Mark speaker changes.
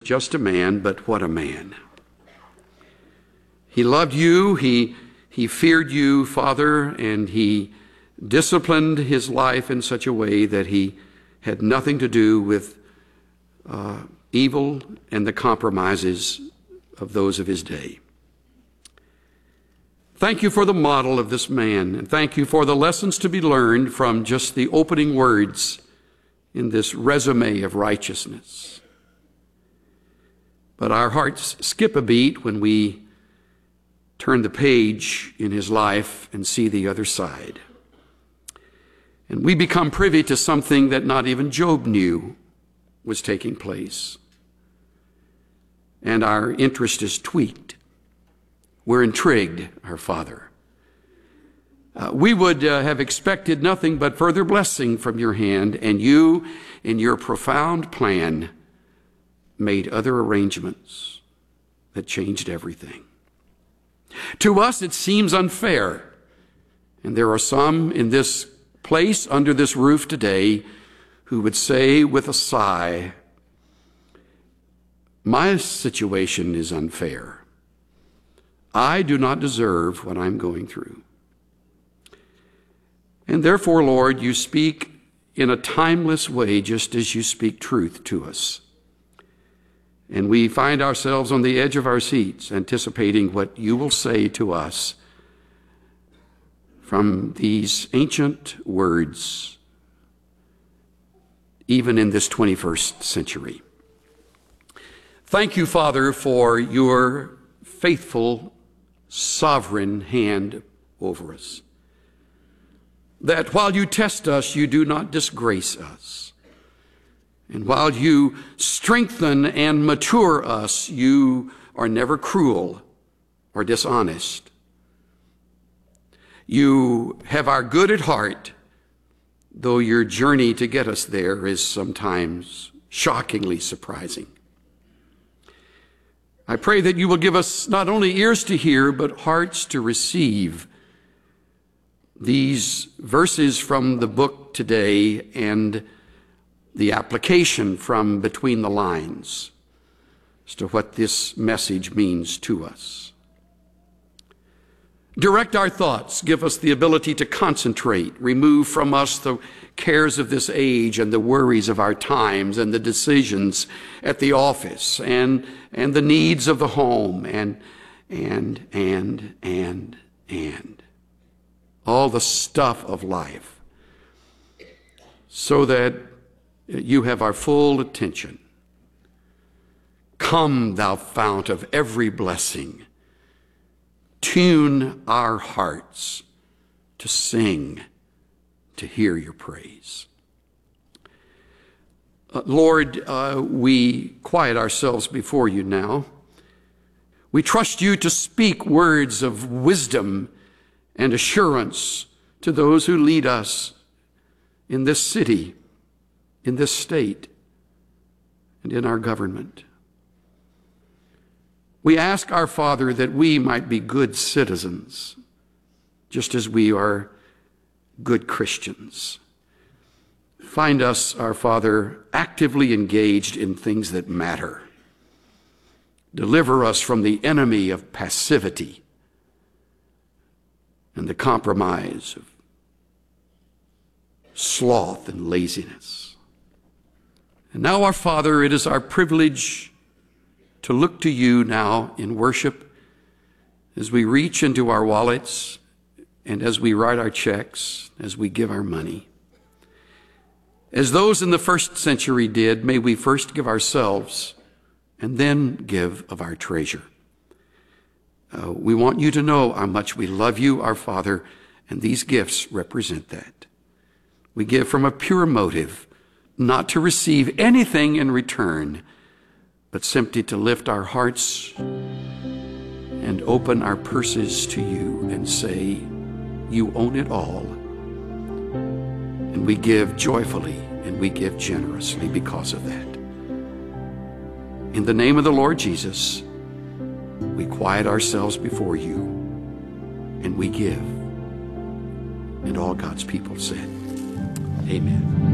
Speaker 1: just a man, but what a man. He loved you, he feared you, Father, and he disciplined his life in such a way that he had nothing to do with evil and the compromises of those of his day. Thank you for the model of this man, and thank you for the lessons to be learned from just the opening words in this resume of righteousness. But our hearts skip a beat when we turn the page in his life and see the other side. And we become privy to something that not even Job knew was taking place. And our interest is tweaked. We're intrigued, our Father. We would have expected nothing but further blessing from your hand, and you, in your profound plan, made other arrangements that changed everything. To us, it seems unfair, and there are some in this place under this roof today who would say with a sigh, my situation is unfair. I do not deserve what I'm going through. And therefore, Lord, you speak in a timeless way, just as you speak truth to us. And we find ourselves on the edge of our seats, anticipating what you will say to us from these ancient words, even in this 21st century. Thank you, Father, for your faithful, sovereign hand over us. That while you test us, you do not disgrace us. And while you strengthen and mature us, you are never cruel or dishonest. You have our good at heart, though your journey to get us there is sometimes shockingly surprising. I pray that you will give us not only ears to hear, but hearts to receive these verses from the book today and the application from between the lines as to what this message means to us. Direct our thoughts, give us the ability to concentrate, remove from us the cares of this age and the worries of our times and the decisions at the office and the needs of the home and all the stuff of life, so that you have our full attention. Come, thou fount of every blessing, tune our hearts to sing, to hear your praise. Lord, we quiet ourselves before you now. We trust you to speak words of wisdom and assurance to those who lead us in this city, in this state, and in our government. We ask our Father that we might be good citizens, just as we are good Christians. Find us, our Father, actively engaged in things that matter. Deliver us from the enemy of passivity and the compromise of sloth and laziness. And now, our Father, it is our privilege to look to you now in worship as we reach into our wallets and as we write our checks, as we give our money. As those in the first century did, may we first give ourselves and then give of our treasure. We want you to know how much we love you, our Father, and these gifts represent that. We give from a pure motive, not to receive anything in return, but simply to lift our hearts and open our purses to you and say, you own it all. And we give joyfully and we give generously because of that. In the name of the Lord Jesus, we quiet ourselves before you and we give. And all God's people said, amen.